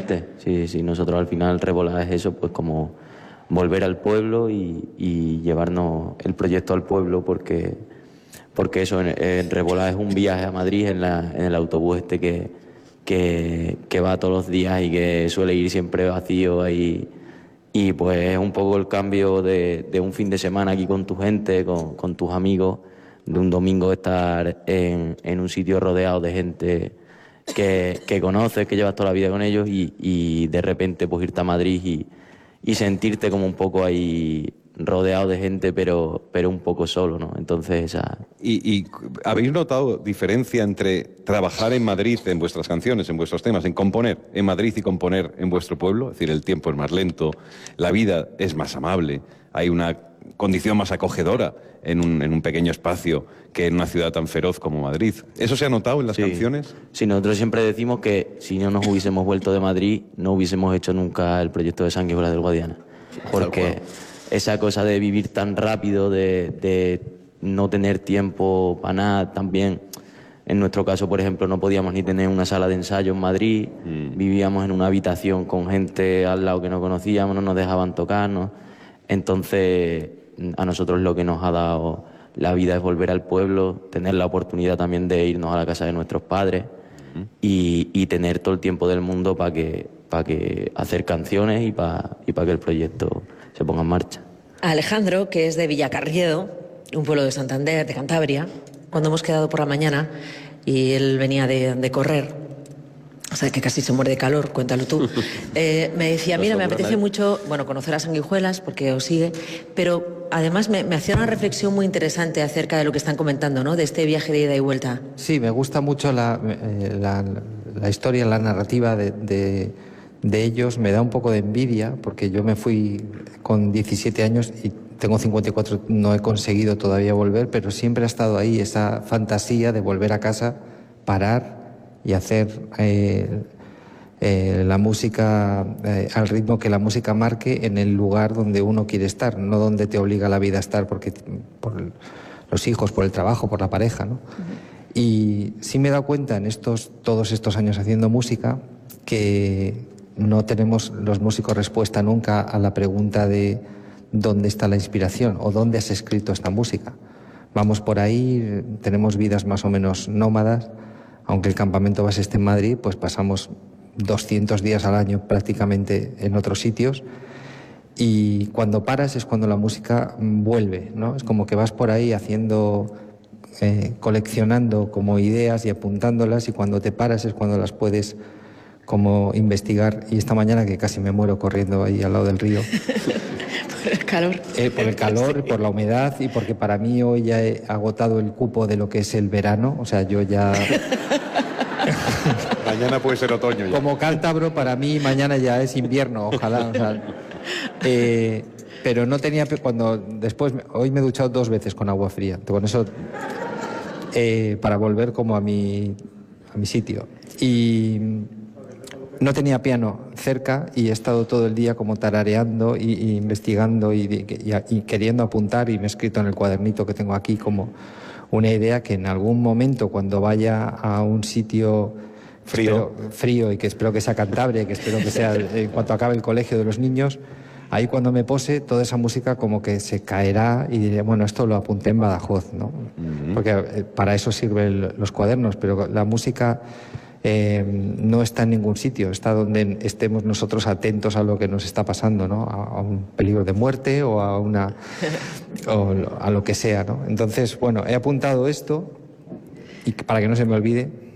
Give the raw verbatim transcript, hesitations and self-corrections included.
Totalmente, sí, sí, nosotros al final Revolá es eso, pues como volver al pueblo y, y llevarnos el proyecto al pueblo, porque, porque eso, en, en Revolá es un viaje a Madrid en, la, en el autobús este que, que, que va todos los días y que suele ir siempre vacío ahí. Y pues es un poco el cambio de, de un fin de semana aquí con tu gente, con, con tus amigos, de un domingo estar en, en un sitio rodeado de gente que, que conoces, que llevas toda la vida con ellos y, y de repente pues irte a Madrid y, y sentirte como un poco ahí rodeado de gente, pero, pero un poco solo, ¿no? Entonces esa... ¿Y, y habéis notado diferencia entre trabajar en Madrid en vuestras canciones, en vuestros temas, en componer en Madrid y componer en vuestro pueblo? Es decir, el tiempo es más lento, la vida es más amable, hay una condición más acogedora en un, en un pequeño espacio que en una ciudad tan feroz como Madrid. ¿Eso se ha notado en las sí. canciones? Sí, nosotros siempre decimos que si no nos hubiésemos vuelto de Madrid, no hubiésemos hecho nunca el proyecto de Sanguijuelas del Guadiana. Porque esa cosa de vivir tan rápido, de, de no tener tiempo para nada, también en nuestro caso, por ejemplo, no podíamos ni tener una sala de ensayo en Madrid, mm. vivíamos en una habitación con gente al lado que no conocíamos, no nos dejaban tocarnos. Entonces, a nosotros lo que nos ha dado la vida es volver al pueblo, tener la oportunidad también de irnos a la casa de nuestros padres mm. y, y tener todo el tiempo del mundo para que, para que hacer canciones y para y para que el proyecto se ponga en marcha. Alejandro, que es de Villacarriedo, un pueblo de Santander, de Cantabria, cuando hemos quedado por la mañana y él venía de, de correr, o sea, que casi se muere de calor, cuéntalo tú, eh, me decía, mira, me apetece mucho, bueno, conocer a Sanguijuelas, porque os sigue, pero además me, me hacía una reflexión muy interesante acerca de lo que están comentando, ¿no?, de este viaje de ida y vuelta. Sí, me gusta mucho la, eh, la, la historia, la narrativa de... de... de ellos. Me da un poco de envidia porque yo me fui con diecisiete años y tengo cincuenta y cuatro, no he conseguido todavía volver, pero siempre ha estado ahí esa fantasía de volver a casa, parar y hacer eh, eh, la música eh, al ritmo que la música marque en el lugar donde uno quiere estar, no donde te obliga la vida a estar porque por los hijos, por el trabajo, por la pareja, ¿no? Uh-huh. Y sí me he dado cuenta en estos todos estos años haciendo música que no tenemos los músicos respuesta nunca a la pregunta de dónde está la inspiración o dónde has escrito esta música. Vamos por ahí, tenemos vidas más o menos nómadas, aunque el campamento base esté en Madrid, pues pasamos doscientos días al año prácticamente en otros sitios y cuando paras es cuando la música vuelve, ¿no? Es como que vas por ahí haciendo, eh, coleccionando como ideas y apuntándolas y cuando te paras es cuando las puedes como investigar. Y esta mañana que casi me muero corriendo ahí al lado del río. Por el calor. Eh, por el calor, sí. Por la humedad y porque para mí hoy ya he agotado el cupo de lo que es el verano. O sea, yo ya... Mañana puede ser otoño ya. Como cántabro, para mí mañana ya es invierno, ojalá. O sea, eh, pero no tenía... cuando después Hoy me he duchado dos veces con agua fría. Con eso... Eh, para volver como a mi, a mi sitio. Y... no tenía piano cerca y he estado todo el día como tarareando y, y investigando y, y, y queriendo apuntar y me he escrito en el cuadernito que tengo aquí como una idea que en algún momento cuando vaya a un sitio frío, espero, frío y que espero que sea Cantabria, que espero que sea en cuanto acabe el colegio de los niños, ahí cuando me pose toda esa música como que se caerá y diré, bueno, esto lo apunté en Badajoz, ¿no? Uh-huh. Porque para eso sirven los cuadernos, pero la música... Eh, no está en ningún sitio, está donde estemos nosotros atentos a lo que nos está pasando, ¿no? A, a un peligro de muerte o a una o a lo que sea, ¿no? Entonces, bueno, he apuntado esto y para que no se me olvide.